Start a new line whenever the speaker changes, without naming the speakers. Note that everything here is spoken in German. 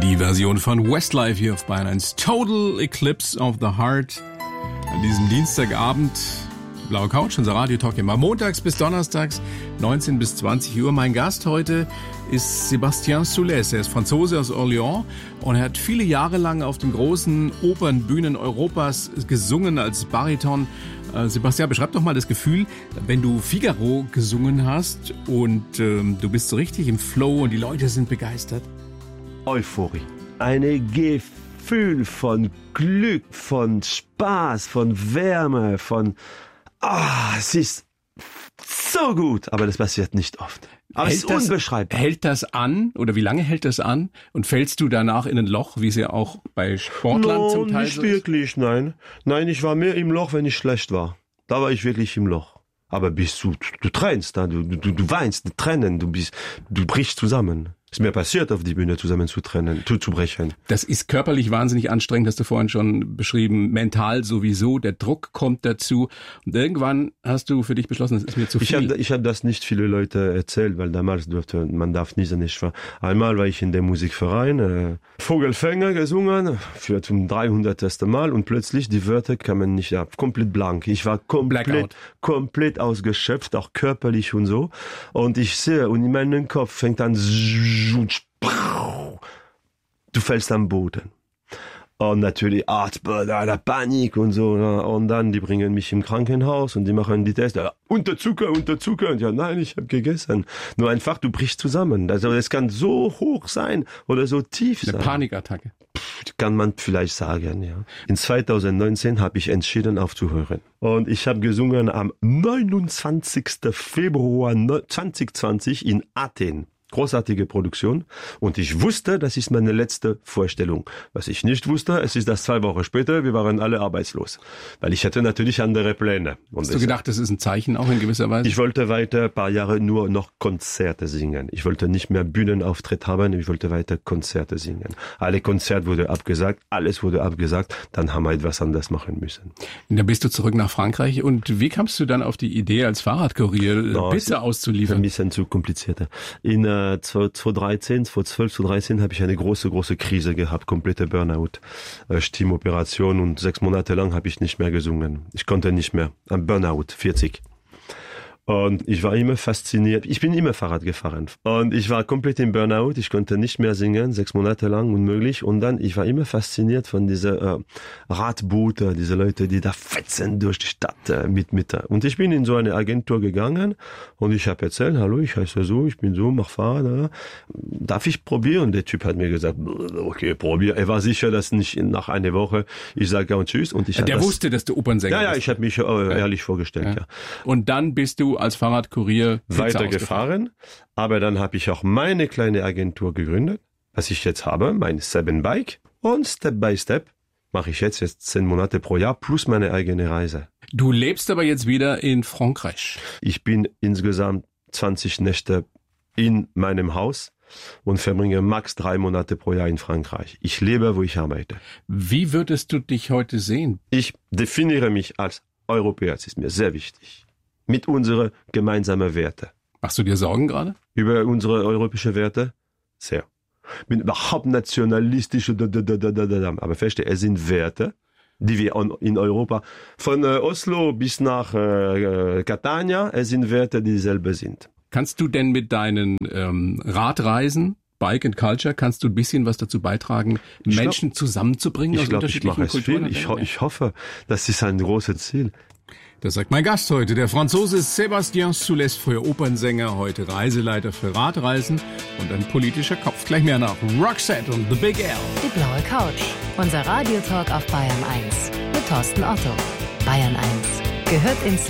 Die Version von Westlife hier auf Bayern 1. Total Eclipse of the Heart. An diesem Dienstagabend, Blaue Couch, unser Radiotalk immer montags bis donnerstags, 19 bis 20 Uhr. Mein Gast heute ist Sébastien Soulès. Er ist Franzose aus Orléans und er hat viele Jahre lang auf den großen Opernbühnen Europas gesungen als Bariton. Sébastien, beschreib doch mal das Gefühl, wenn du Figaro gesungen hast und du bist so richtig im Flow und die Leute sind begeistert.
Euphorie. Ein Gefühl von Glück, von Spaß, von Wärme, von... es ist so gut, aber das passiert nicht oft. Aber es ist unbeschreibbar.
Hält das an oder wie lange hält das an? Und fällst du danach in ein Loch, wie es ja auch bei Sportlern zum Teil
nicht so ist? Wirklich, nein. Nein, ich war mehr im Loch, wenn ich schlecht war. Da war ich wirklich im Loch. Aber du tränst, du weinst, Tränen, du brichst zusammen. Ist mir passiert, auf die Bühne zusammen zu brechen.
Das ist körperlich wahnsinnig anstrengend, hast du vorhin schon beschrieben. Mental sowieso, der Druck kommt dazu. Und irgendwann hast du für dich beschlossen, das ist mir zu viel.
Ich hab das nicht viele Leute erzählt, weil damals man darf nicht. Einmal war ich in dem Musikverein, Vogelfänger gesungen, für zum 300. Mal und plötzlich die Wörter kamen nicht ab. Komplett blank. Ich war komplett ausgeschöpft, auch körperlich und so. Und ich sehe, und in meinem Kopf fängt an du fällst am Boden. Und natürlich der Panik und so. Und dann, die bringen mich im Krankenhaus und die machen die Tests. Unterzucker. Und ja, nein, ich habe gegessen. Nur einfach, du brichst zusammen. Also es kann so hoch sein oder so tief sein.
Eine Panikattacke.
Kann man vielleicht sagen, ja. In 2019 habe ich entschieden aufzuhören. Und ich habe gesungen am 29. Februar 2020 in Athen. Großartige Produktion. Und ich wusste, das ist meine letzte Vorstellung. Was ich nicht wusste, es ist das 2 Wochen später, wir waren alle arbeitslos. Weil ich hatte natürlich andere Pläne. Und
hast du gedacht, das ist ein Zeichen auch in gewisser Weise?
Ich wollte weiter ein paar Jahre nur noch Konzerte singen. Ich wollte nicht mehr Bühnenauftritt haben, ich wollte weiter Konzerte singen. Alle Konzerte wurde abgesagt, alles wurde abgesagt, dann haben wir etwas anderes machen müssen.
Und dann bist du zurück nach Frankreich und wie kamst du dann auf die Idee, als Fahrradkurier Pizza auszuliefern?
Ein bisschen zu komplizierter. In 2012, 2013 habe ich eine große Krise gehabt, komplette Burnout, Stimmoperation und 6 Monate lang habe ich nicht mehr gesungen. Ich konnte nicht mehr. Ein Burnout, 40. Und ich war immer fasziniert. Ich bin immer Fahrrad gefahren. Und ich war komplett im Burnout. Ich konnte nicht mehr singen, 6 Monate lang, unmöglich. Und dann, ich war immer fasziniert von dieser Radboote, diese Leute, die da fetzen durch die Stadt mit. Und ich bin in so eine Agentur gegangen und ich habe erzählt, hallo, ich heiße so, ich bin so, mach Fahrrad. Darf ich probieren? Der Typ hat mir gesagt, okay, probier. Er war sicher, dass nicht nach einer Woche ich sage und tschüss. Und
der wusste, dass du Opernsänger bist.
Ja, ich habe mich ehrlich vorgestellt, ja.
Und dann bist du als Fahrradkurier
weitergefahren, aber dann habe ich auch meine kleine Agentur gegründet, was ich jetzt habe, mein 7 Bike, und Step by Step mache ich jetzt 10 Monate pro Jahr plus meine eigene Reise.
Du lebst aber jetzt wieder in Frankreich.
Ich bin insgesamt 20 Nächte in meinem Haus und verbringe max 3 Monate pro Jahr in Frankreich. Ich lebe, wo ich arbeite.
Wie würdest du dich heute sehen?
Ich definiere mich als Europäer, das ist mir sehr wichtig. Mit unseren gemeinsamen Werten.
Machst du dir Sorgen gerade?
Über unsere europäischen Werte? Sehr. Bin überhaupt nationalistisch, aber verstehe, es sind Werte, die wir in Europa, von Oslo bis nach Catania, es sind Werte, die dieselbe sind.
Kannst du denn mit deinen Radreisen, Bike and Culture, kannst du ein bisschen was dazu beitragen, Menschen zusammenzubringen aus unterschiedlichen Kulturen?
Ich hoffe, das ist ein großes Ziel.
Das sagt mein Gast heute, der Franzose Sébastien Soulès, früher Opernsänger, heute Reiseleiter für Radreisen und ein politischer Kopf. Gleich mehr nach Roxette und The Big L.
Die blaue Couch, unser Radiotalk auf Bayern 1 mit Thorsten Otto. Bayern 1 gehört ins